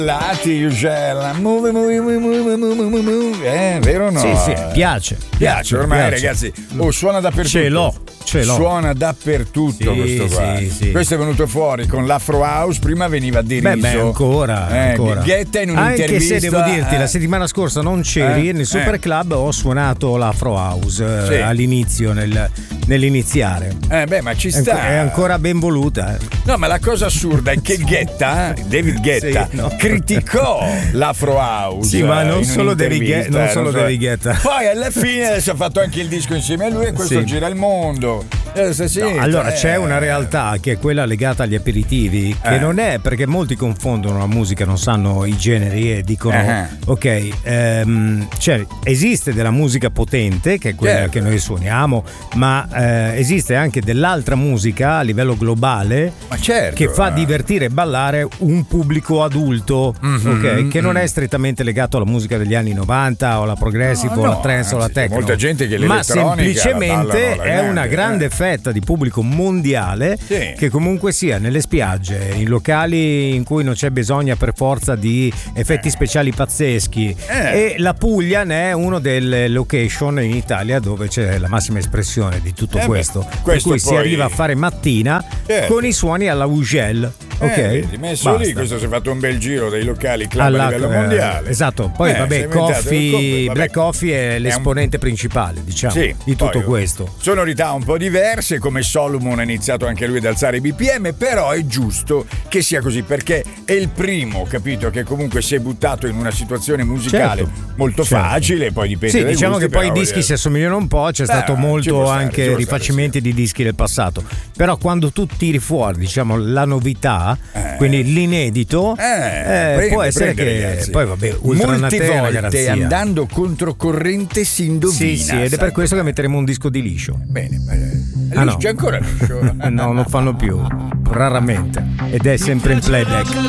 Lati, Yugella, vero o no? Sì, piace ormai piace. Ragazzi, suona dappertutto. Ce l'ho. Suona dappertutto questo qua. Sì. Questo è venuto fuori con l'Afro House, prima veniva deriso. Beh, ancora. Ghetta in un'intervista. Anche se devo dirti, la settimana scorsa non c'eri, nel Super Club ho suonato l'Afro House all'inizio, nell'iniziare. Ma ci sta. È ancora ben voluta. No, ma la cosa assurda è che David Guetta, criticò l'Afro House. Sì, ma non solo David Guetta. Poi alla fine adesso ha fatto anche il disco insieme a lui e questo gira il mondo. Allora c'è una realtà che è quella legata agli aperitivi, che non è, perché molti confondono la musica, non sanno i generi e dicono cioè esiste della musica potente che è quella che noi suoniamo, ma esiste anche dell'altra musica a livello globale che fa divertire e ballare un pubblico adulto, che non è strettamente legato alla musica degli anni 90 o alla progressive o alla trance o alla techno, molta gente che ma l'elettronica semplicemente la è una grande fetta di pubblico mondiale che comunque sia nelle spiagge, in locali in cui non c'è bisogno per forza di effetti speciali pazzeschi, e la Puglia ne è uno delle location in Italia dove c'è la massima espressione di tutto questo, per cui si arriva a fare mattina con i suoni alla Ugel. Messo lì, questo si è fatto un bel giro dei locali club a livello mondiale. Esatto, poi Black Coffee è l'esponente principale, diciamo, di tutto questo. Sonorità un po' diverse, come Solomon ha iniziato anche lui ad alzare i BPM, però è giusto che sia così, perché è il primo, capito, che comunque si è buttato in una situazione musicale molto facile, poi dipende dai diciamo gusti, che poi i dischi si assomigliano un po', c'è stato molto anche rifacimenti di dischi del passato, però quando tu tiri fuori, diciamo, la novità, quindi l'inedito, può essere che ragazzi. Poi molte volte andando controcorrente si indovina. Sì, ed è per questo che metteremo un disco di liscio. Bene, no. C'è ancora liscio? No, non fanno più, raramente, ed è sempre in playback.